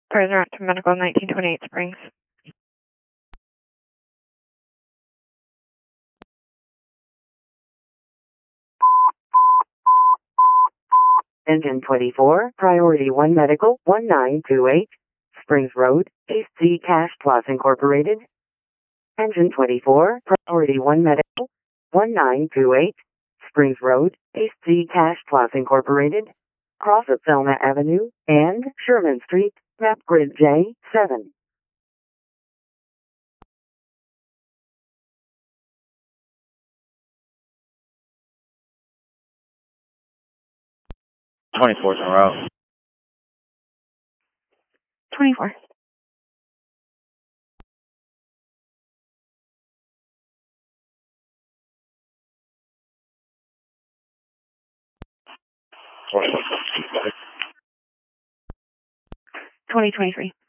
President to Medical 1928 Springs. Engine 24, Priority 1 Medical, 1928, Springs Road, East Z Cash Plus Incorporated. Engine 24, Priority 1 Medical, 1928, Springs Road, East Z Cash Plus Incorporated. Cross of Selma Avenue and Sherman Street, map grid J7. Twenty-fourth en route. 24. Twenty. 2023.